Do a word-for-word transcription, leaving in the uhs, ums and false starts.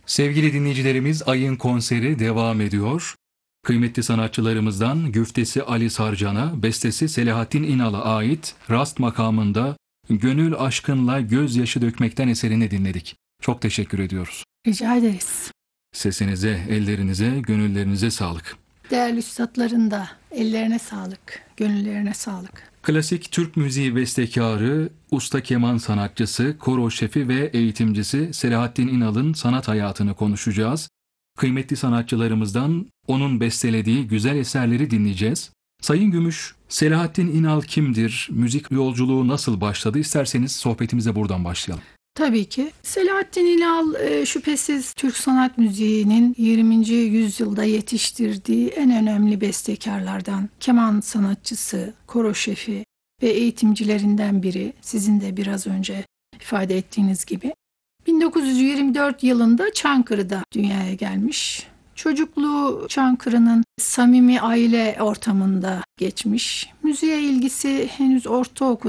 Sevgili dinleyicilerimiz, Ay'ın konseri devam ediyor. Kıymetli sanatçılarımızdan güftesi Ali Sarcan'a, bestesi Selahattin İnal'a ait Rast makamında Gönül Aşkınla Gözyaşı Dökmekten eserini dinledik. Çok teşekkür ediyoruz. Rica ederiz. Sesinize, ellerinize, gönüllerinize sağlık. Değerli üstadların da ellerine sağlık, gönüllerine sağlık. Klasik Türk müziği bestekarı, usta keman sanatçısı, koro şefi ve eğitimcisi Selahattin İnal'ın sanat hayatını konuşacağız. Kıymetli sanatçılarımızdan onun bestelediği güzel eserleri dinleyeceğiz. Sayın Gümüş, Selahattin İnal kimdir? Müzik yolculuğu nasıl başladı? İsterseniz sohbetimize buradan başlayalım. Tabii ki. Selahattin İnal e, şüphesiz Türk sanat müziğinin yirminci yüzyılda yetiştirdiği en önemli bestekarlardan, keman sanatçısı, koro şefi ve eğitimcilerinden biri. Sizin de biraz önce ifade ettiğiniz gibi. bin dokuz yüz yirmi dört yılında Çankırı'da dünyaya gelmiş. Çocukluğu Çankırı'nın samimi aile ortamında geçmiş. Müziğe ilgisi henüz ortaokul